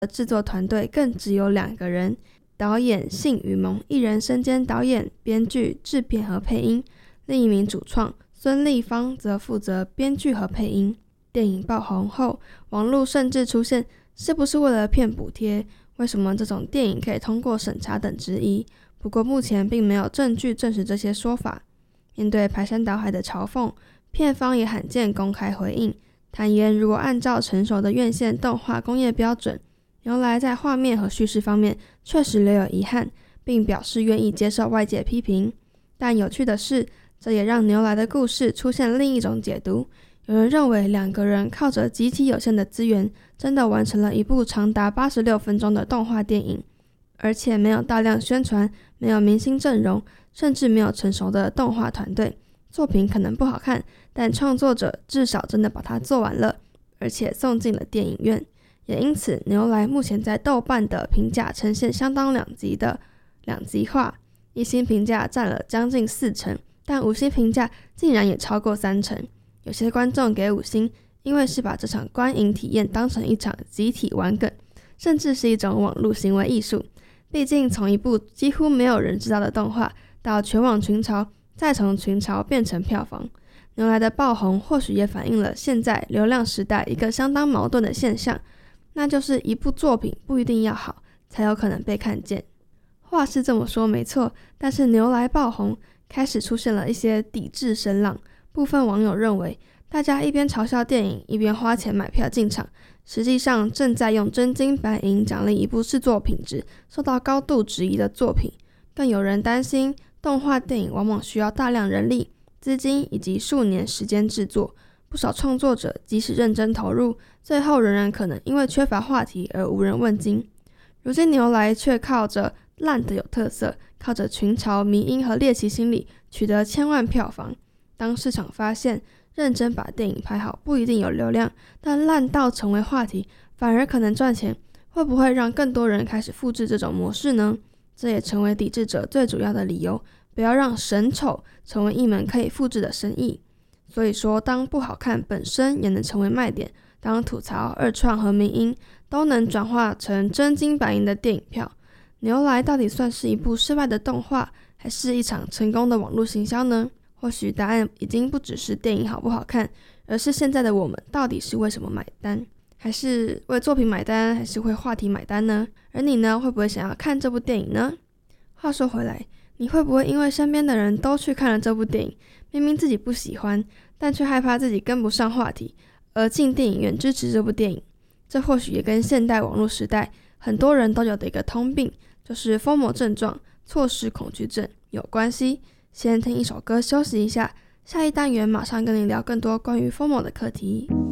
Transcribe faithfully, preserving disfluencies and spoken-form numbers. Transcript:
制作团队更只有两个人，导演信宇萌一人身兼导演、编剧、制片和配音，另一名主创孙立方则负责编剧和配音。电影爆红后，网络甚至出现是不是为了骗补贴，为什么这种电影可以通过审查等质疑，不过目前并没有证据证实这些说法。面对排山倒海的嘲讽，片方也罕见公开回应，坦言如果按照成熟的院线动画工业标准，牛来在画面和叙事方面确实留有遗憾，并表示愿意接受外界批评。但有趣的是，这也让牛来的故事出现另一种解读。有人认为两个人靠着极其有限的资源，真的完成了一部长达八十六分钟的动画电影，而且没有大量宣传，没有明星阵容，甚至没有成熟的动画团队，作品可能不好看，但创作者至少真的把它做完了，而且送进了电影院。也因此，牛来目前在豆瓣的评价呈现相当两极的两极化，一星评价占了将近四成，但五星评价竟然也超过三成。有些观众给五星，因为是把这场观影体验当成一场集体玩梗，甚至是一种网络行为艺术。毕竟从一部几乎没有人知道的动画到全网群嘲，再从群嘲变成票房，牛来的爆红或许也反映了现在流量时代一个相当矛盾的现象，那就是一部作品不一定要好才有可能被看见。话是这么说没错，但是牛来爆红开始出现了一些抵制声浪。部分网友认为，大家一边嘲笑电影，一边花钱买票进场，实际上正在用真金白银奖励一部制作品质受到高度质疑的作品。更有人担心，动画电影往往需要大量人力、资金以及数年时间制作，不少创作者即使认真投入，最后仍然可能因为缺乏话题而无人问津。如今牛来却靠着烂得有特色，靠着群嘲、迷因和猎奇心理取得千万票房。当市场发现认真把电影拍好不一定有流量，但烂到成为话题反而可能赚钱，会不会让更多人开始复制这种模式呢？这也成为抵制者最主要的理由，不要让神丑成为一门可以复制的生意。所以说，当不好看本身也能成为卖点，当吐槽、二创和迷因都能转化成真金白银的电影票，牛来到底算是一部失败的动画，还是一场成功的网络行销呢？或许答案已经不只是电影好不好看，而是现在的我们到底是为什么买单？还是为作品买单，还是为话题买单呢？而你呢，会不会想要看这部电影呢？话说回来，你会不会因为身边的人都去看了这部电影，明明自己不喜欢，但却害怕自己跟不上话题，而进电影院支持这部电影？这或许也跟现代网络时代很多人都有的一个通病，就是 FOMO 症状、错失恐惧症有关系。先听一首歌休息一下，下一单元马上跟你聊更多关于 FOMO 的课题。